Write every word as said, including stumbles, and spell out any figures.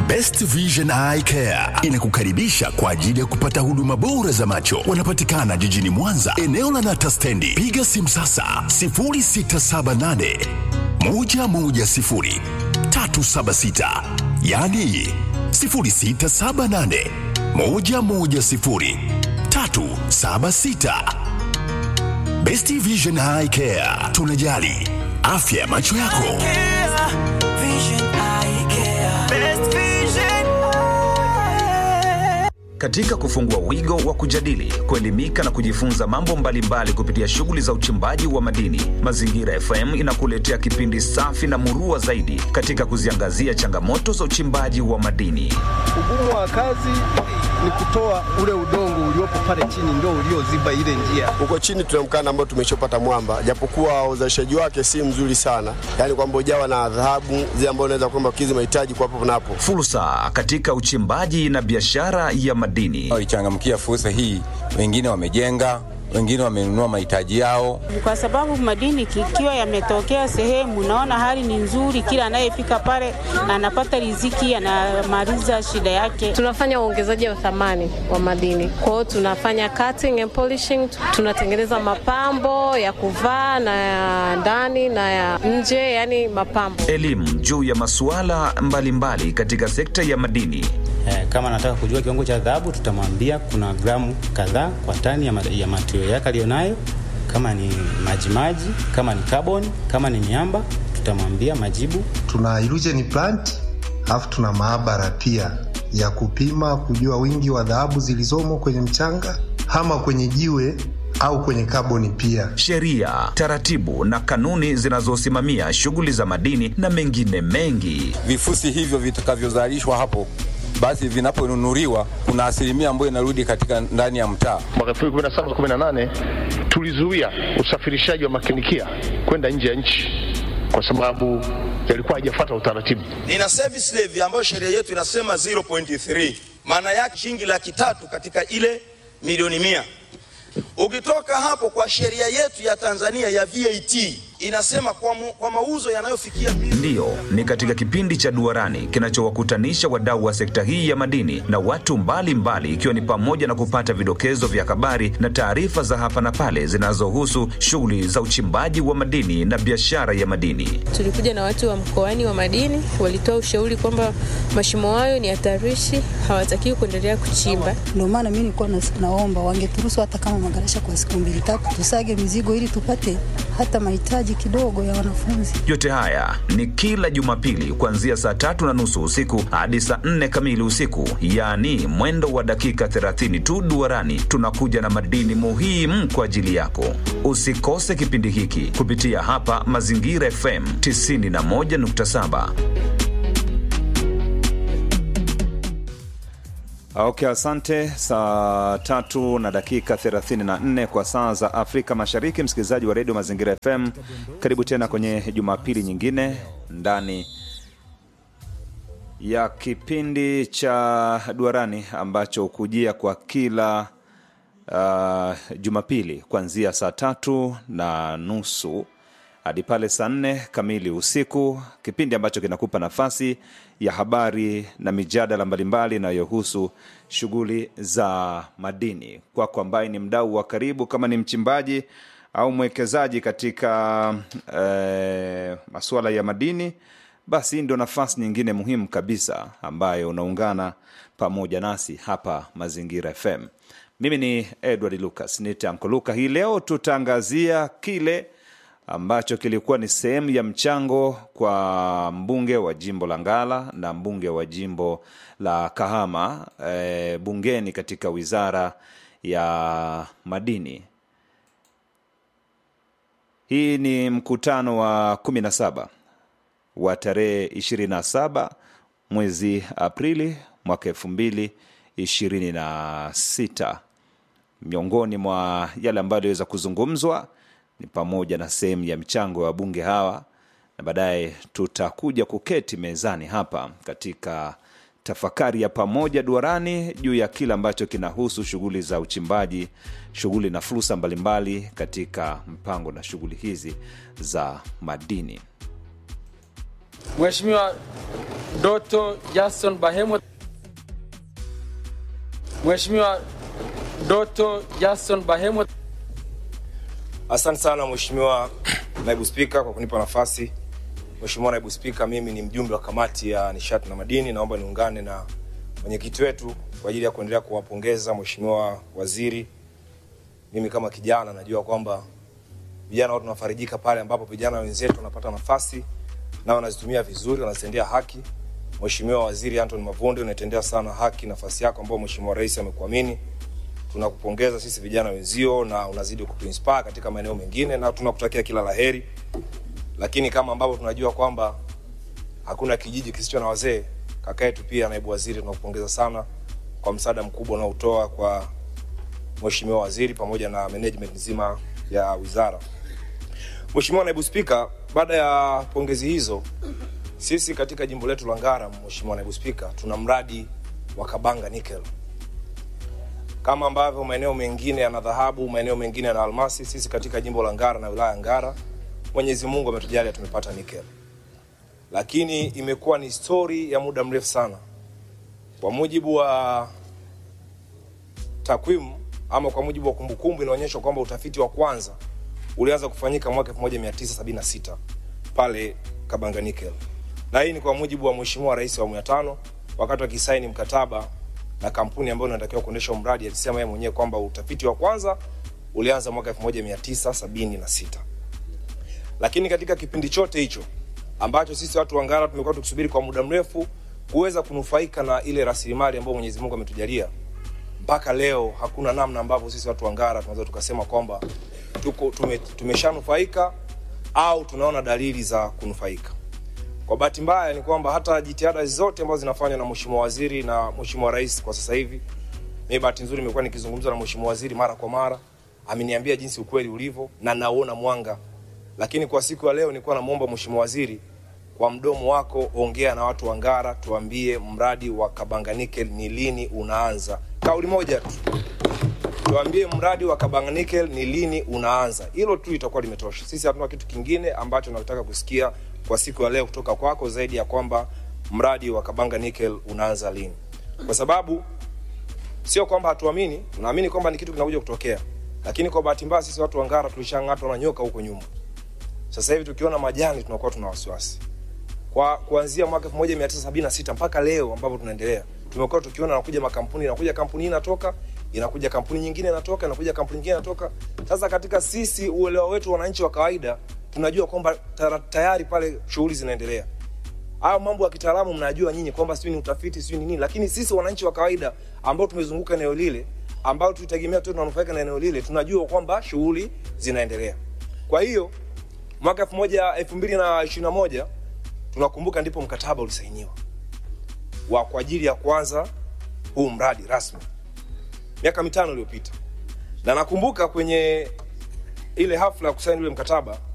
Best Vision Eye Care inakukaribisha kwa ajili ya kupata huduma bora za macho. Wanapatikana jijini Mwanza, eneo la Nata Stendi. Piga simu sasa sifuri sita saba nane moja moja sifuri tatu saba sita, yani sifuri sita saba nane moja moja sifuri tatu saba sita. Best Vision Eye Care, tunajali afya ya macho yako. Katika kufungua wigo wa kujadili, kuelimika na kujifunza mambo mbalimbali kupitia shughuli za uchimbaji wa madini, Mazingira F M inakuletea kipindi safi na murua zaidi katika kuziangazia changamoto za uchimbaji wa madini. Ugumu wa kazi ni kutoa ule udongo uliopo pale chini ndio ulioziba ile njia. Huko chini tuna mkanda ambao tumeshopata mwamba, japokuwa uzalishaji wake si mzuri sana. Yaani kwamba hujawa na dhahabu zile ambazo unaweza kwamba kizi mahitaji kwa hapo na hapo. Fursa katika uchimbaji na biashara ya madini. Waichangamkia fursa hii, wengine wamejenga, wengine wamenunua mahitaji yao. Kwa sababu madini kikiwa yametokea sehemu, naona hali ni nzuri, kila anayefika pale anapata riziki, anamaliza shida yake. Tunafanya uongezaji wa thamani wa madini. Kwa hiyo tunafanya cutting and polishing, tunatengeneza mapambo ya kuvaa na ya ndani na ya nje, yani mapambo. Elimu juu ya masuala mbalimbali katika sekta ya madini. Eh, kama anataka kujua kiwango cha dhahabu, tutamwambia kuna gramu kadhaa kwa tani ya, ma- ya material yake alionayo. Kama ni majimaji, kama ni carbon, kama ni miamba, tutamwambia majibu. Tuna illusion plant, alafu tuna maabara pia ya kupima kujua wingi wa dhahabu zilizomo kwenye mchanga ama kwenye jiwe au kwenye carbon pia. Sheria, taratibu na kanuni zinazosimamia shughuli za madini na mengine mengi. Vifusi hivyo vitakavyozalishwa hapo, basi vinaponunuliwa kuna asilimia ambayo inarudi katika ndani ya mtaa. Mwaka elfu mbili kumi na saba kumi na nane tulizuia usafirishaji wa makinikia kwenda nje ya nchi kwa sababu yalikuwa hajafuata utaratibu. Nina service levy ambayo sheria yetu inasema zero point three. Maana yake shilingi laki tatu katika ile milioni mia. Ukitoka hapo kwa sheria yetu ya Tanzania ya V A T inasema kwa, mu, kwa mauzo yanayofikia Ndiyo, ni katika kipindi cha Duarani kinachowakutanisha wadau wa sekta hii ya madini na watu mbalimbali mbali, ikiwa ni pamoja na kupata vidokezo vya habari na taarifa za hapa na pale zinazohusu shughuli za uchimbaji wa madini na biashara ya madini. Tulikuja na watu wa mkoani wa madini, walitoa ushauri kwamba mashimo hayo ni hatarishi, hawatakiwi kuendelea kuchimba. Ndio maana mimi nilikuwa naomba wangeturuhusu hata kama magarasha kwa siku mbili tatu, tusage mizigo ili tupate hata mahitaji kidogo ya wanafunzi. Yote haya ni kila Jumapili kuanzia saa tatu na nusu usiku hadi saa nne kamili usiku, yani mwendo wa dakika thelathini tu. Duarani tunakuja na madini muhimu kwa ajili yako. Usikose kipindi hiki kupitia hapa Mazingira F M tisini na moja nukta saba. Okay, asante. Saa tatu na dakika thelathini na nne kwa saa za Afrika Mashariki. Msikilizaji wa Radio Mazingira F M, karibu tena kwenye Jumapili nyingine ndani ya kipindi cha Duarani ambacho ukujia kwa kila uh, Jumapili kuanzia saa tatu na nusu hadi pale saa nne kamili usiku, kipindi ambacho kinakupa nafasi ya habari na mijadala mbalimbali inayohusu shughuli za madini. Kwa kwa ambaye ni mdau wa karibu, kama ni mchimbaji au mwekezaji katika eh, masuala ya madini, basi ndio nafasi nyingine muhimu kabisa ambayo unaungana pamoja nasi hapa Mazingira F M. Mimi ni Edward Lucas, nita Uncle Luka. Hii leo tutaangazia kile ambacho kilikuwa ni sehemu ya mchango kwa mbunge wa jimbo la Ngara na mbunge wa jimbo la Kahama e, bungeni katika wizara ya madini. Hii ni mkutano wa kumi na saba wa tarehe ishirini na saba mwezi Aprili mwaka elfu mbili ishirini na sita. Miongoni mwa yale ambayo yaliweza kuzungumzwa ni pamoja na sehemu ya mchango wa bunge hawa, na baadaye tutakuja kuketi mezani hapa katika tafakari ya pamoja duarani juu ya kila ambacho kinahusu shughuli za uchimbaji, shughuli na fursa mbalimbali katika mpango na shughuli hizi za madini. Mheshimiwa Doto Jason Bahemo. Mheshimiwa Doto Jason Bahemo. Asante sana Mheshimiwa Naibu Spika kwa kunipa nafasi. Mheshimiwa Naibu Spika, mimi ni mjumbe wa kamati ya nishati na madini. Naomba niungane na mwenyekiti wetu kwa ajili ya kuendelea kuwapongeza Mheshimiwa Waziri. Mimi kama kijana najua kwamba vijana watu tunafarijika pale ambapo vijana wenzetu wanapata nafasi na wanazitumia vizuri, wanazitendea haki. Mheshimiwa Waziri Anthony Mavunde, unatendea sana haki nafasi yako ambayo Mheshimiwa Rais amekuamini. Tunakupongeza sisi vijana wenzio na unazidi kutuinspire katika maeneo mengine na tunakutakia kila laheri. Lakini kama ambavyo tunajua kwamba hakuna kijiji kisicho na wazee, kaka yetu pia Naibu Waziri, tunakupongeza sana kwa msaada mkubwa unaotoa kwa Mheshimiwa Waziri pamoja na management nzima ya wizara. Mheshimiwa Naibu Spika, baada ya pongezi hizo, sisi katika jimbo letu la Ngara, Mheshimiwa Naibu Spika, tuna mradi wa Kabanga Nickel. Kama ambavyo maeneo mengine yana dhahabu, maeneo mengine yana almasi, sisi katika jimbo la Ngara na wilaya ya Ngara, Mwenyezi Mungu ametujalia tumepata nickel. Lakini imekuwa ni story ya muda mrefu sana. Kwa mujibu wa takwimu ama kwa mujibu wa kumbukumbu, inaonyesha kwamba utafiti wa kwanza ulianza kufanyika mwaka elfu moja mia tisa sabini na sita pale Kabanga Nickel. Na hii ni kwa mujibu wa Mheshimiwa Rais wa awamu ya tano wakati akisaini mkataba na kampuni ambayo inatakiwa kuendesha mradi. Alisema yeye mwenyewe kwamba utafiti wa kwanza ulianza mwaka elfu moja mia tisa sabini na sita. Lakini katika kipindi chote hicho ambacho sisi watu wa Ngara tumekuwa tukisubiri kwa muda mrefu kuweza kunufaika na ile rasilimali ambayo Mwenyezi Mungu ametujalia, mpaka leo hakuna namna ambavyo sisi watu wa Ngara tunaweza tukasema kwamba tuko tume, tumeshanufaika au tunaona dalili za kunufaika. Kwa bahati mbaya ni kwamba hata jitihada zote ambazo zinafanywa na Mheshimiwa Waziri na Mheshimiwa Rais kwa sasa hivi, mimi bahati nzuri nimekuwa nikizungumza na Mheshimiwa Waziri mara kwa mara, ameniambia jinsi ukweli ulivyo na naona mwanga. Lakini kwa siku ya leo nilikuwa namuomba Mheshimiwa Waziri, kwa mdomo wako ongea na watu wa Ngara, tuambie mradi wa Kabanga Nickel ni lini unaanza. Kauli moja tu. Tuambie mradi wa Kabanga Nickel ni lini unaanza. Hilo tu itakuwa limetosha. Sisi hatuna kitu kingine ambacho tunataka kusikia kwa siku ya leo kutoka kwako zaidi ya kwamba mradi wa Kabanga Nickel unaanza lini. Kwa sababu sio kwamba hatuamini, tunaamini kwamba ni kitu kinakuja kutokea. Lakini kwa bahati mbaya sisi watu wa Ngara tulishang'atwa na nyoka huko nyuma. Sasa hivi tukiona majani tunakuwa tuna wasiwasi. Kwa kuanzia mwaka elfu moja mia tisa sabini na sita mpaka leo ambapo tunaendelea, tumekuwa tukiona nakuja makampuni, nakuja kampuni inatoka, inakuja kampuni nyingine inatoka, inakuja kampuni nyingine inatoka. Sasa katika sisi uelewa wetu wananchi wa kawaida, tunajua kwamba tayari pale shughuli zinaendelea. Hayo mambo ya kitaalamu mnajua nyinyi kwamba sio ni utafiti, sio ni nini, lakini sisi wananchi wa kawaida ambao tumezunguka eneo lile, ambao tulitegemea tu tunanufaika na eneo lile, tunajua kwamba shughuli zinaendelea. Kwa hiyo mwaka elfu mbili na ishirini na moja tunakumbuka ndipo mkataba ulisainiwa wa kwa ajili ya kwanza huu mradi rasmi miaka mitano iliyopita. Na nakumbuka kwenye ile hafla ya kusaini ule mkataba